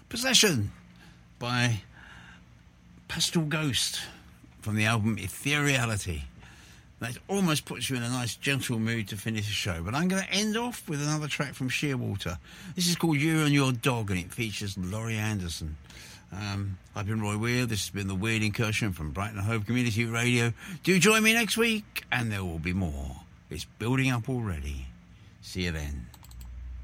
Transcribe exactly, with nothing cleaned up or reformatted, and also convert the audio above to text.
Possession by Pastel Ghost from the album Ethereality. That almost puts you in a nice gentle mood to finish the show. But I'm going to end off with another track from Shearwater. This is called You and Your Dog, and it features Laurie Anderson. Um, I've been Roy Weir. This has been the Weird Incursion from Brighton and Hove Community Radio. Do join me next week, and there will be more. It's building up already. See you then.